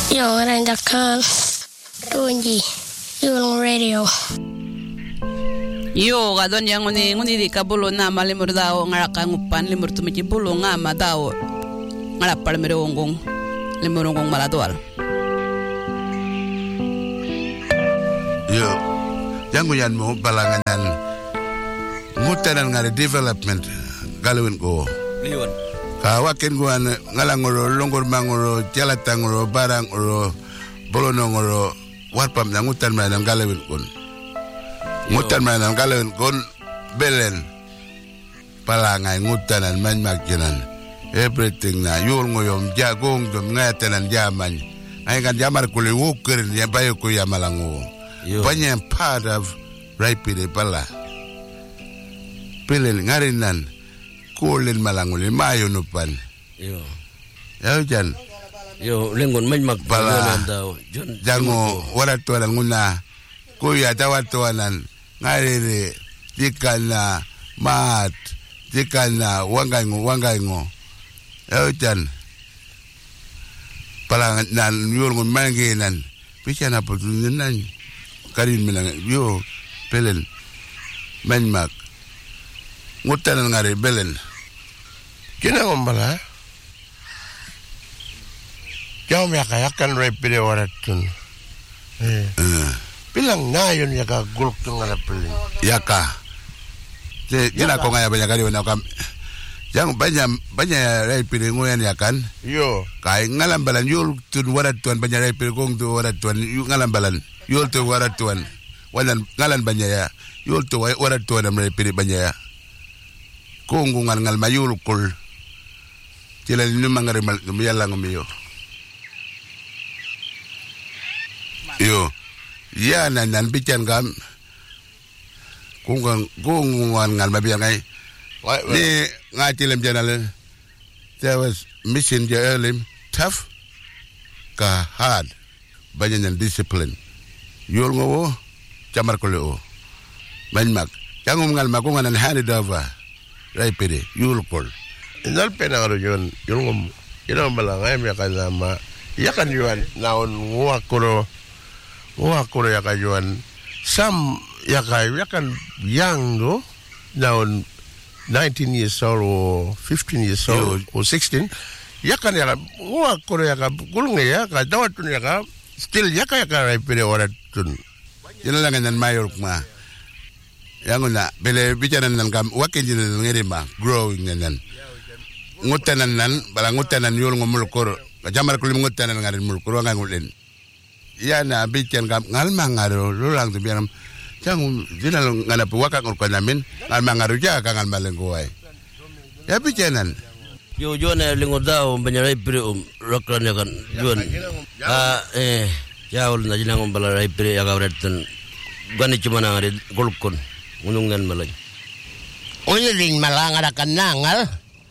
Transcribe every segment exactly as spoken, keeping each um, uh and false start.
Yo, Randakan, Tunji, Yulong Radio. Yo, gadon yang nguni nguni di kabulo na malimur daw ngarakan upan limur tumiki bulo nga madaw ngarapal merongong limurongong maladwal. Yo, yang nguyan mo balanganan ngutanan ngari development galawin ko. Liwan. Kawakin ko an ngalangoro longor mangoro jalatangoro barangoro bolonongoro warpam na ngutan manang galawin kon. Ngutan manang galawin kon belen palangay ngutanan man magyanan everything na yul ngoyom jagong dom ngatanan jaman ay kan jamar kuli wuker ya bayo ko yamalango. Banyak part of raipide pala. Pilih ngarinan kulin malangulin mayo nupan. Yo. Ya jan. Yo lengon manmak pala. Jango warat tuan nguna. Kuya tawat tuanan ngariri dikana mat dikana wangaingo wangaingo. Ya jan. Pala nan yul ngun manginan. Pichana putunan. Karin milang yo pelen manmak. Ngutan ngari belen. Kina ngombala. Jauh mereka yakan repide waratun. Eh. Bilang ngayon yaka guluk tu ngala pelin. Yaka. Jadi kina ko ngaya banyak kali wana kam. Yang banyak banyak repide ngoyan yakan. Yo. Kai ngalam balan yul tun waratun banyak repide kong tu waratun ngalam balan yul tu waratun. Walan ngalan banyak ya. Yul tu waratun am repide banyak ya. Kung ngal ngal mayul kul tila ni mangare mal yalla ngomiyo yo ya nan nan bican gam kung kung ngal mabiya ngai ni ngatilem janale there was mission early tough ka hard banyak yang discipline yul ngowo camar kolo banyak jangan ngal makungan hand over raipide yulkol inal pena ngaro yon yulngom ina balangay mi kanama yakan yuan naon nguakuro nguakuro yakan yuan sam yakai yakan young do naon nineteen years old or fifteen years old or sixteen yakan yakan nguakuro yakan gulunge yakan dawatun yakan still yakan yakan raipide waratun jinalangan nan mayor ma yang na bele bicara nan kam wakin jinan ngere ma growing nan ngutanan nan bala ngutanan yul ngomul kor jamar kulim ngutanan ngarin mul kor ngangulen ya na bican kam ngal mangaro lulang tu biaram jang jinal ngana puwaka ngor kanamin ngal mangaro ja kangal malen kuai ya bicanan yo jona lingo dao banyarai pri um rokran ya kan jon ah eh jaul na jinang balarai pri ya kawretan gani cuma ngari golkon unungan malay. Oye ding malangarakan nangal.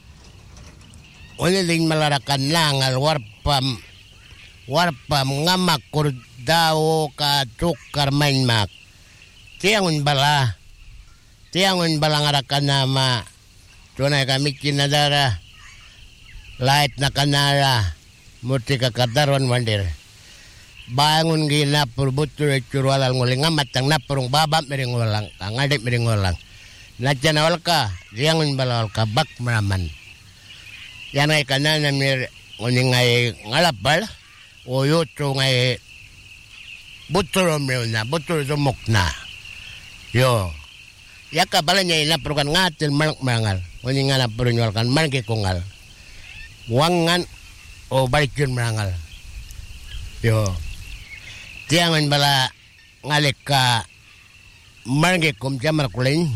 Oye ding malarakan nangal warpam warpam ngamak kurdao ka tukar mainmak. Tiangun bala. Tiangun balangarakan nama. Tunay kami kinadara. Light na kanara. Murti ka kadaron wandir. Bangun gina purbutur curwalang nguling amat ang napurong babam miring walang kangadip miring walang nadyan awal ka riyangun balawal ka bak maraman yan ay kanan mir nguning ay ngalapal o yutro ngay buturo mrew na buturo dumok na yo yaka bala niya inapurukan ngatil malak marangal nguning nga napurong wal kan malaki kungal wangan o balikyun marangal yo tiangan bala ngalik ka marge kum jamar kuling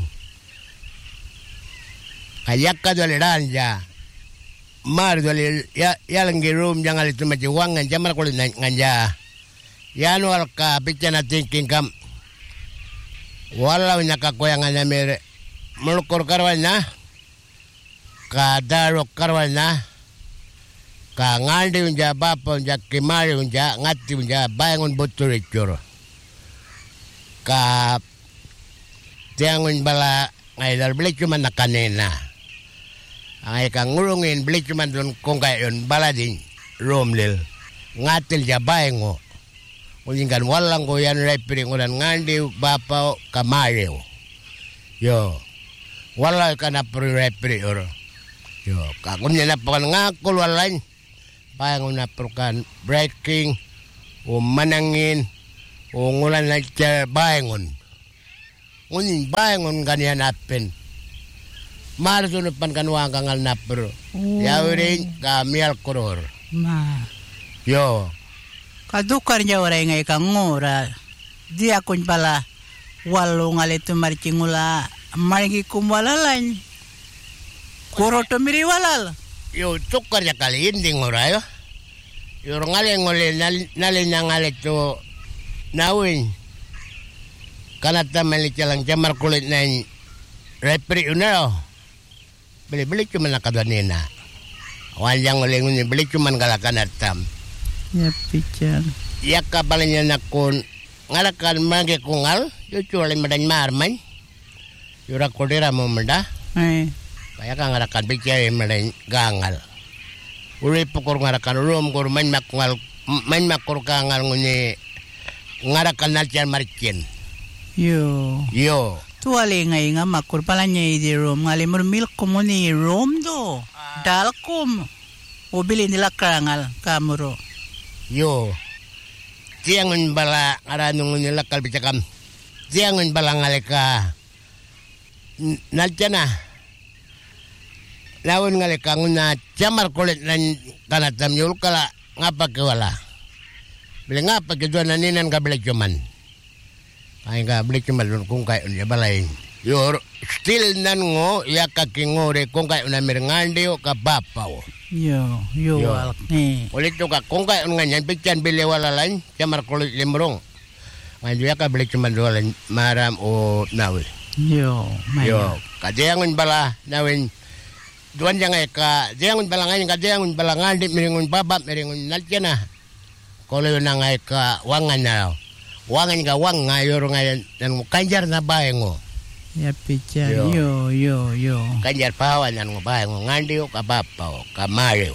kayak ka doleran ja mar dole ya yalang girum jangal itu maji wangan jamar kuling nganja yanu al ka pichana thinking kam wala nyaka koyangan na mere mulukor karwana ka darok karwana ka ngaldi unja bapa unja kimari unja ngati unja bayangun betul icur ka tiangun bala ngaidal beli cuma nakanena ay ka ngurungin beli cuma don kongkay yon baladin romlil ngatil ja baengo. Ulingan walang ko yan repri ngulan ngandi bapa kamareo. Yo. Wala ka na pro repri or. Yo, kakunya na pa ngakul walain. Baengo na prokan breaking o manangin o ngulan na cha baengon. Unin baengon ganyan apen. Marsunupan kanwang kangal na pro. Yawin ka mial koror. Ma. Yo. Kadukar niya oray ngay kangura. Di akon pala walo nga leto marikingula marigi kumwalalan. Kuro tumiri walal. Yo tukar niya kali hindi ngura yo. Yo ngali ngoli nali na ngali to nawin. Kanata malicha lang jamar kulit na repri unero. Beli-beli cuma nakadanina. Walang ngoli nguni beli cuma galakan atam. Ya pican. Ya kapalnya nakun ngalakan mage kungal yo chule madan marman. Yura kodera mo mada. Eh. Kaya ka ngalakan bicara madan gangal. Uli pukor ngalakan rum kur main makungal main makur kangal nguni ngalakan nalcian marcin. Yo. Yo. Tuwali ngay nga makur pala niya di rom ngali murmil kumuni rom do. Dalkom. Ubili nila karangal kamuro. Yo, tiangun bala aranung nila kalbicakam. Tiangun bala ngaleka naljana. Lawan ngaleka nguna jamar kulit nan kanatam yul kala ngapa kewala. Beli ngapa kedua naninan ka beli cuman. Kain ka beli cuman kung kay unya balay. Yo still nan ngo ya kakingore kung kay una mirngandi o ka bapaw. Yo, yo, yo. Alki. Ulit to ka kung kay nga nyan pichan bili wala lan jamar kulit limrong. Ngayon ya ka beli cuman dolan maram o nawi. Yo, maya. Yo, kajangun bala nawin duan jangan ka jangun bala ngayon kajangun bala ngandi miringun babap miringun naljana. Kalau nang ay ka wangan na. Wangan ka wang ngayon ngayon nan kanjar na baengo. Ya picha yo yo yo, yo. Kanjar pawan nan baengo ngandi o ka bapa o ka mare o.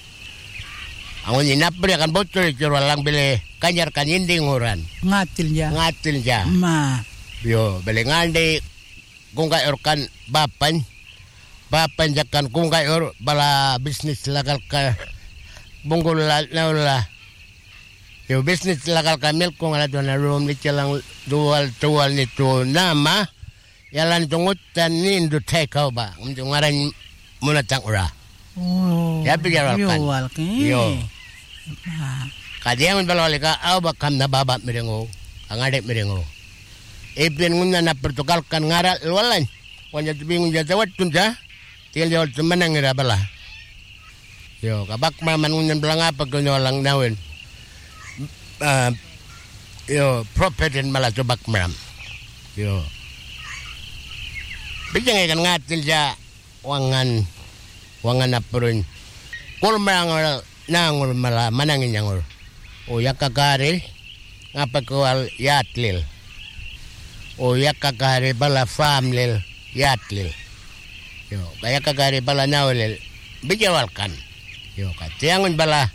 Ang ninapre kan botol juro lang bile kanjar kan inding uran. Ngatil ja. Ngatil ja. Ma. Yo bile ngandi kung kay orkan bapan. Bapan jakan kung kay or bala bisnis lagal ka bunggol la la. Yo business lagal ka milk kung ala doon na room ni lang dual dual nito nama. Yalan tungutan ni indo take ba. Untuk ngaran muna tang ura. Oh. Ya pikir Yo, walkan. walki. Yo. Ma. Kadiang balawali ka aw ba kam na baba mirengo. Ang adik mirengo. Ipin nguna na Portugal kan ngara walan. Wanya tubingun ja tawat tunja. Tiil jawal tumanang ira bala. Yo kabak maman ngunan belanga pag lang nawin. Uh, yo propetin malah coba meram yo bijang ikan ngatil ja wangan wangan apurun kul merangol nangul malah manangin nyangul o yakakari ngapa kual yatlil o yakakari bala famlil yatlil yo kaya kakari bala nawlil bijawalkan yo katiangun bala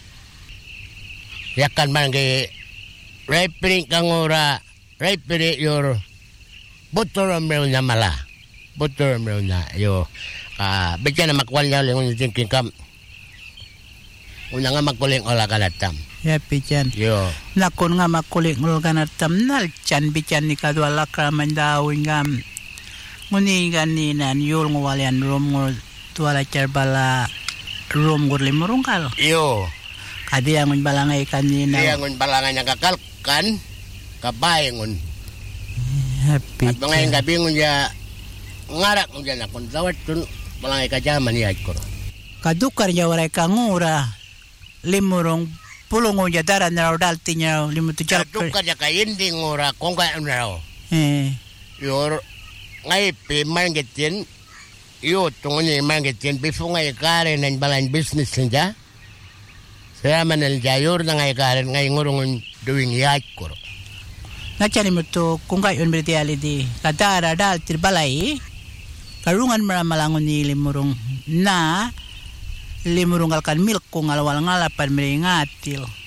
yakan mangi repri kangura repri yor botol meuna mala botol meuna yo ah beja na makwal nya lengon thinking kam una nga makuling ola kanatam Ya pican. yo Nakon nga makuling ol kanatam nal chan pican ni kadwa lakra mandawin ngam nguni ganinan yul ngwalian rom ngol tuala charbala rom ngor limurungkal yo Kadi ang balangay kanina. Kaya ngun balangan yang kakalkan kabayangun. Happy. At mga yung gabi ngun ya ngarak ngun ya nakon tawat tun balangay kajaman ya ikor. Kadukar ya waray kangura limurong pulungo ya daran na rodal tinya limutu jalak. Kadukar ya kayindi ngura kung kaya unaraw. Eh. Yor ngay pi mangitin yo tungun ni mangitin bifo ngay kare nan balan business niya. Saya manel jayor na ngay kare ngay ngurungun doing yak koro. Nachani mo to kung kayo berarti alidi kadara dal tirbalay karungan maramalangon ni limurong na limurong kalkan milk kung alawal ngalapan meringatil.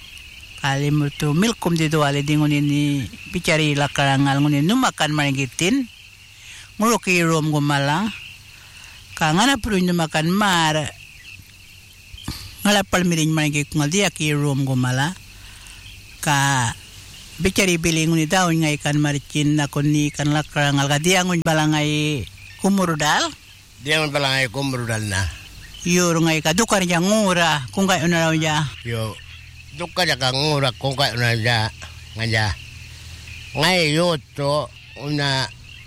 Kalimur tu milkum di duale di ngunin ni bicari lakarangal ngunin numakan marigitin nguruki rom gumalang kangana perlu numakan mar ngalapal miring marigit ngaldia ki rom gumala ka bicari biling ngunin daw ngay kan maricin na kuni kan lakarangal kadia ngun balangay kumurudal dia ngun balangay kumurudal na yur ngay ka dukar niya ngura kung kayo na raw niya yo dukar niya ka ngura kung kayo na niya nga ngay yoto una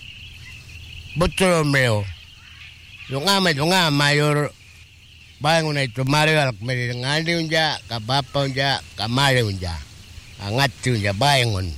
butro meo yung amay yung amay yor bayang una ito mario alak meri ngandi unja kabapa unja kamari unja angati unja bayang un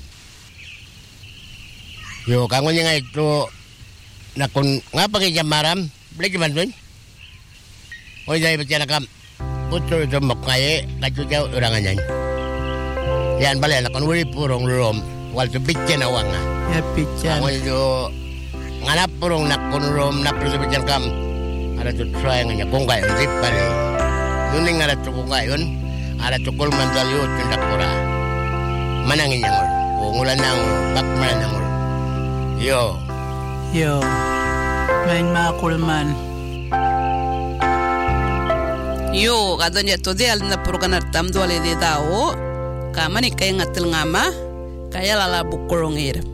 yo kangon nga ito nakun nga pagi jamaram beli cuman dun o jay baca nakam butro ito makaye kaju jauh orang anyan yan balik nakon wuri purong rom wal tu bikin awang ah ya bikin kangon ito nganap purong nakon rom napro sa bikin kam ada tu try nga kung kayo zip pare nuning ada tu kung kayo ada tu kul mandal yun tindak pura manangin yang ur ngulan nang bakman nang ur yo yo main makulman yo kadanya to de alna purganar tam dole de dawo kamani kay ngatil ngama kaya lala bukurongir